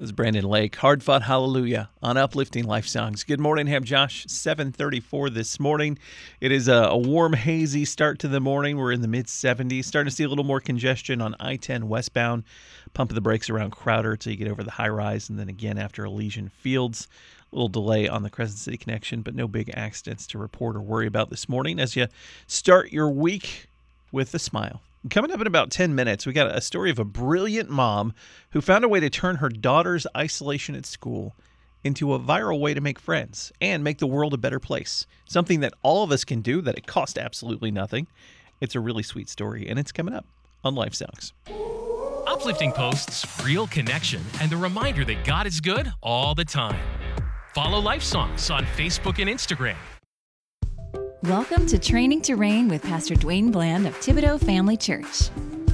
This is Brandon Lake, Hard Fought Hallelujah on Uplifting Life Songs. Good morning, Ham Josh, 7:34 this morning. It is a warm, hazy start to the morning. We're in the mid-70s, starting to see a little more congestion on I-10 westbound. Pumping the brakes around Crowder till you get over the high-rise, and then again after Elysian Fields. A little delay on the Crescent City connection, but no big accidents to report or worry about this morning as you start your week with a smile. Coming up in about 10 minutes, we got a story of a brilliant mom who found a way to turn her daughter's isolation at school into a viral way to make friends and make the world a better place. Something that all of us can do, that it costs absolutely nothing. It's a really sweet story, and it's coming up on Life Songs. Uplifting posts, real connection, and the reminder that God is good all the time. Follow Life Songs on Facebook and Instagram. Welcome to Training to Reign with Pastor Dwayne Bland of Thibodaux Family Church.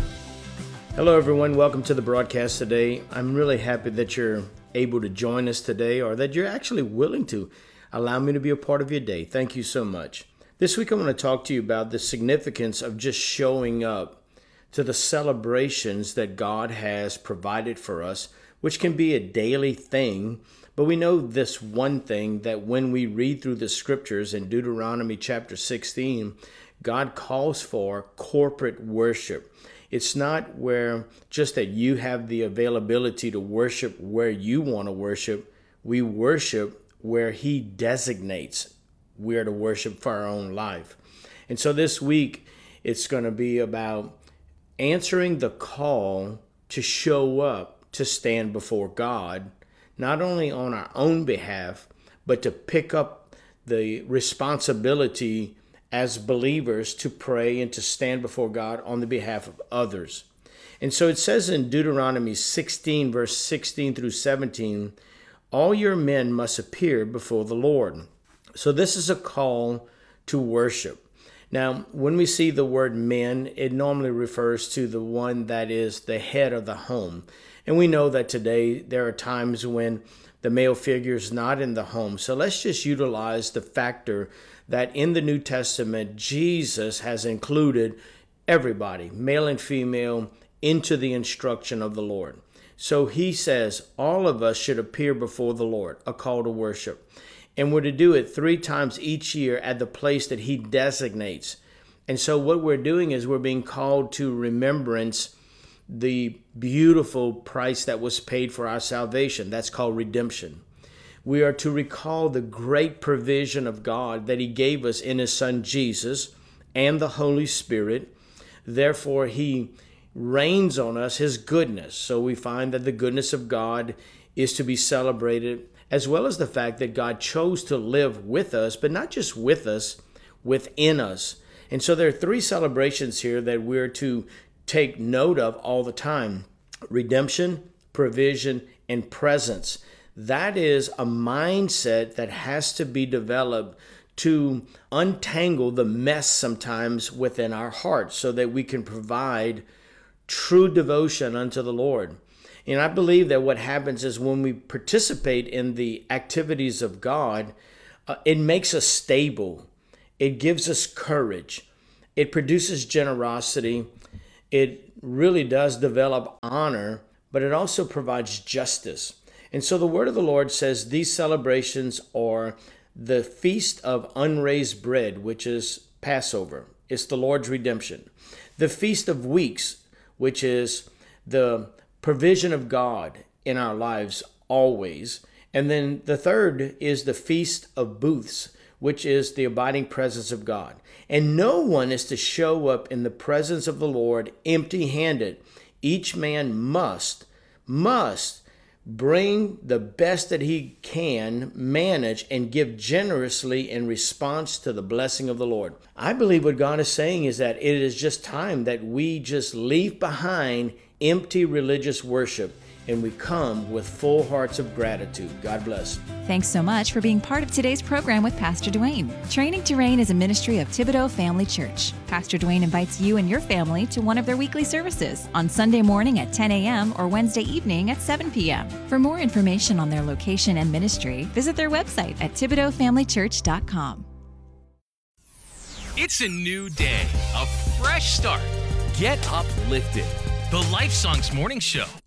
Hello, everyone. Welcome to the broadcast today. I'm really happy that you're able to join us today, or that you're actually willing to allow me to be a part of your day. Thank you so much. This week, I want to talk to you about the significance of just showing up to the celebrations that God has provided for us, which can be a daily thing. But we know this one thing, that when we read through the scriptures in Deuteronomy chapter 16, God calls for corporate worship. It's not where just that you have the availability to worship where you want to worship. We worship where He designates we're to worship for our own life. And so this week, it's going to be about answering the call to show up, to stand before God, not only on our own behalf, but to pick up the responsibility as believers to pray and to stand before God on the behalf of others. And so it says in Deuteronomy 16, verse 16 through 17, all your men must appear before the Lord. So this is a call to worship. Now, when we see the word men, it normally refers to the one that is the head of the home. And we know that today there are times when the male figure is not in the home. So let's just utilize the factor that in the New Testament, Jesus has included everybody, male and female, into the instruction of the Lord. So He says all of us should appear before the Lord, a call to worship. And we're to do it 3 times each year at the place that He designates. And so what we're doing is we're being called to remembrance the beautiful price that was paid for our salvation. That's called redemption. We are to recall the great provision of God that He gave us in His Son Jesus and the Holy Spirit. Therefore, He rains on us His goodness. So we find that the goodness of God is to be celebrated, as well as the fact that God chose to live with us, but not just with us, within us. And so there are 3 celebrations here that we're to take note of all the time: redemption, provision, and presence. That is a mindset that has to be developed to untangle the mess sometimes within our hearts so that we can provide true devotion unto the Lord. And I believe that what happens is when we participate in the activities of God, it makes us stable. It gives us courage. It produces generosity. It really does develop honor, but it also provides justice. And so the word of the Lord says these celebrations are the Feast of Unraised Bread, which is Passover. It's the Lord's redemption. The Feast of Weeks, which is the provision of God in our lives always. And then the third is the Feast of Booths, which is the abiding presence of God. And no one is to show up in the presence of the Lord empty-handed. Each man must bring the best that he can, manage, and give generously in response to the blessing of the Lord. I believe what God is saying is that it is just time that we just leave behind empty religious worship and we come with full hearts of gratitude. God bless. Thanks so much for being part of today's program with Pastor Dwayne. Training to Reign is a ministry of Thibodaux Family Church. Pastor Dwayne invites you and your family to one of their weekly services on Sunday morning at 10 a.m. or Wednesday evening at 7 p.m. For more information on their location and ministry, visit their website at ThibodauxFamilyChurch.com. It's a new day, a fresh start. Get uplifted. The Life Songs Morning Show